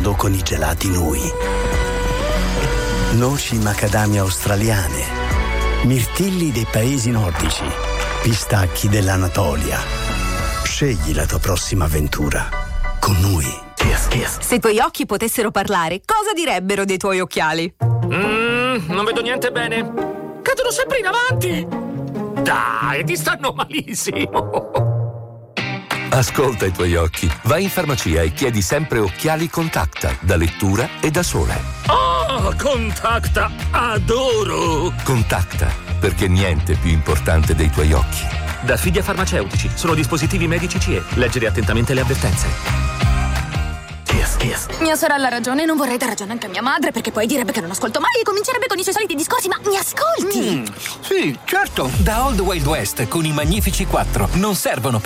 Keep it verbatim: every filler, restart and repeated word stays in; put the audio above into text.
mondo con i gelati Nui. Noci macadamia australiane, mirtilli dei paesi nordici, pistacchi dell'Anatolia. Scegli la tua prossima avventura con Nui. Se i tuoi occhi potessero parlare, cosa direbbero dei tuoi occhiali? Mm, non vedo niente bene. Cadono sempre in avanti. Dai, ti stanno malissimo. Ascolta i tuoi occhi. Vai in farmacia e chiedi sempre occhiali Contacta, da lettura e da sole. Oh, Contacta, adoro! Contacta, perché niente è più importante dei tuoi occhi. Da Fidia Farmaceutici, sono dispositivi medici C E. Leggere attentamente le avvertenze. Yes, yes. Mia sorella ha ragione, non vorrei dar ragione anche a mia madre, perché poi direbbe che non ascolto mai e comincerebbe con i suoi soliti discorsi, ma mi ascolti? Mm, sì, certo. Da Old Wild West con i Magnifici quattro non servono